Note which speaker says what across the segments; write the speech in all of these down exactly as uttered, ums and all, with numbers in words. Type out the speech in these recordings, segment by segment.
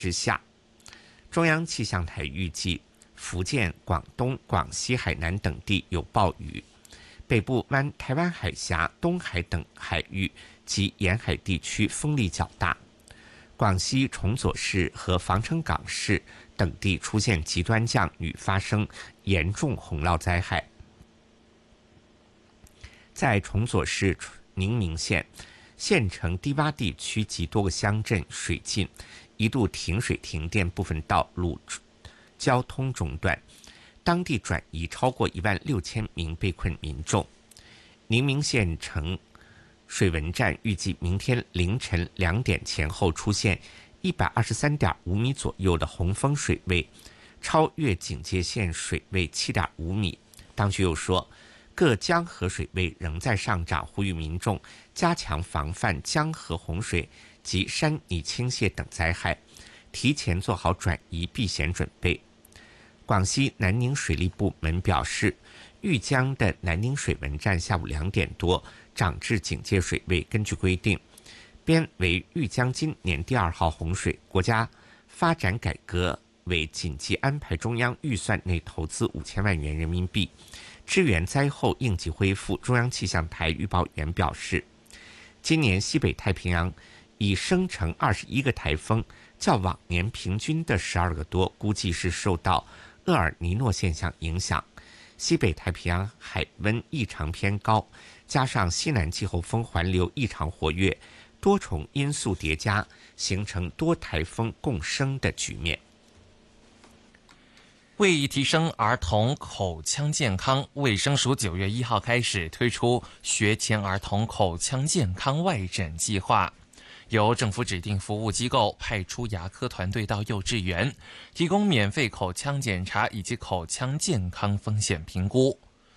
Speaker 1: 之下。中央气象台预计，福建、广东、广西、海南等地有暴雨，北部湾台湾海峡、东海等海域及沿海地区风力较大。广西崇左市和防城港市等地出现极端降雨，发生严重洪涝灾害。在崇左市宁明县，县城低洼地区及多个乡镇水浸，一度停水停电，部分道路交通中断，当地转移超过一万六千名被困民众。宁明县城水文站预计明天凌晨两点前后出现一百二十三点五米左右的洪峰水位，超越警戒线水位七点五米。当局又说，各江河水位仍在上涨，呼吁民众加强防范江河洪水及山泥倾泻等灾害，提前做好转移避险准备。广西南宁水利部门表示，玉江的南宁水文站下午两点多涨至警戒水位，根据规定，编为玉江今年第二号洪水，国家发展改革委紧急安排中央预算内投资五千万元人民币，支援灾后应急恢复。中央气象台预报员表示，今年西北太平洋已生成二十一个台风，较往年平均的十二个多，估计是受到厄尔尼诺现象影响。西北太平洋海温异常偏高，加上西南季候风环流异常活跃，多重因素叠加，形成多台风共生的局面。
Speaker 2: 为提升儿童口腔健康，卫生署九月一号开始推出学前儿童口腔健康外诊计划，由政府指定服务机构派出牙科团队到幼稚园，提供免费口腔检查以及口腔健康风险评估，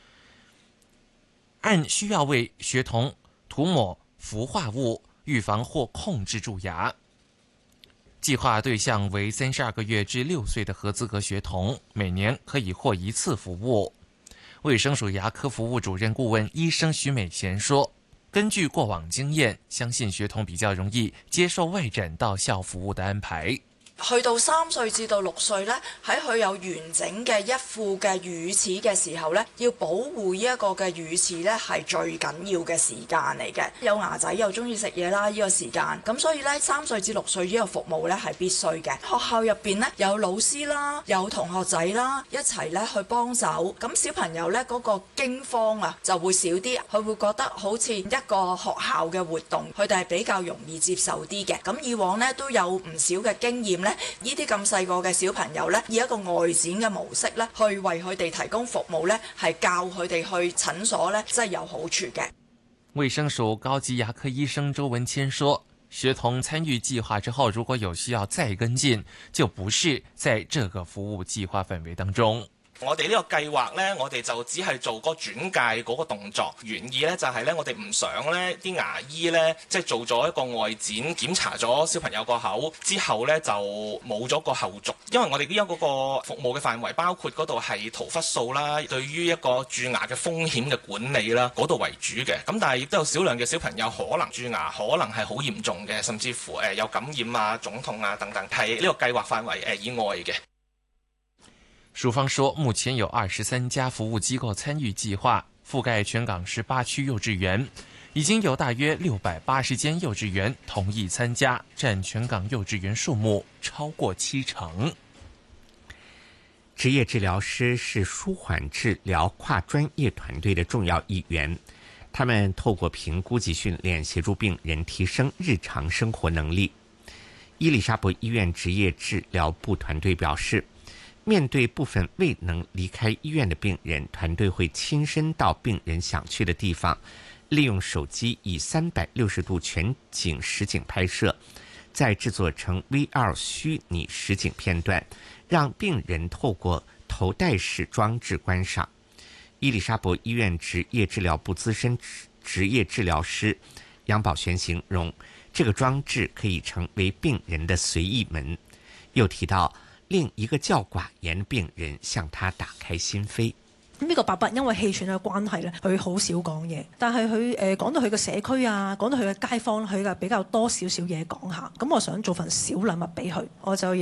Speaker 2: 按需要为学童涂抹氟化物，预防或控制蛀牙。计划对象为三十二个月至六岁的合资格学童，每年可以获一次服务。卫生署牙科服务主任顾问医生徐美贤说，根据过往经验，相信學童比較容易接受外診到校服務的安排。
Speaker 3: 去到三歲至到六歲呢，喺佢有完整嘅一副嘅乳齒嘅時候呢，要保護呢一個嘅乳齒呢係最緊要嘅時間嚟嘅。有牙仔又中意食嘢啦，呢個時間，咁所以呢，三歲至六歲呢個服務呢係必須嘅。學校入邊呢，有老師啦，有同學仔啦，一齊呢去幫手，咁小朋友呢嗰個驚慌啊就會少啲，佢會覺得好似一個學校嘅活動，佢哋係比較容易接受啲嘅。咁以往呢都有唔少嘅經驗。呢啲咁細個嘅小朋友呢，以一個外展嘅模式呢，去為佢哋提供服務呢，係教佢哋去診所呢，真係有好處嘅。
Speaker 2: 衛生署高級牙科醫生周文謙說，學童參與計劃之後，如果有需要再跟進，就不是在這個服務計劃範圍當中。
Speaker 4: 我哋呢個計劃呢，我哋就只係做個轉介嗰個動作，原意呢，就係呢，我哋唔想呢啲牙醫呢，即係做咗一個外展檢查咗小朋友個口之後呢，就冇咗個後續，因為我哋呢一個服務嘅範圍包括嗰度係塗氟素啦，對於一個蛀牙嘅風險嘅管理啦，嗰度為主嘅。咁但係亦都有少量嘅小朋友可能蛀牙可能係好嚴重嘅，甚至乎誒有感染啊、腫痛啊等等，係呢個計劃範圍誒以外嘅。
Speaker 2: 署方說，目前有二十三家服務機構參與計劃，覆蓋全港十八區幼稚園，已經有大約六百八十間幼稚園同意參加，佔全港幼稚園數目超過七成。
Speaker 1: 職業治療師是舒緩治療跨專業團隊的重要一員，他們透過評估及訓練，協助病人提升日常生活能力。伊麗莎白醫院職業治療部團隊表示，面對部分未能離開醫院的病人，團隊會親身到病人想去的地方，利用手機以三百六十度全景實景拍攝，再製作成 V R 虛擬實景片段，讓病人透過頭戴式裝置觀賞。伊麗莎白醫院職業治療部資深職業治療師楊寶璇形容，這個裝置可以成為病人的隨意門，又提到另一個較寡言病人向他打開心扉。
Speaker 5: 咁呢個伯伯因為氣喘嘅關係咧，佢好少講嘢，但係佢誒講到佢嘅社區啊，講到佢嘅街坊，佢就比較多少少嘢講下。咁我想做份小禮物俾佢，我就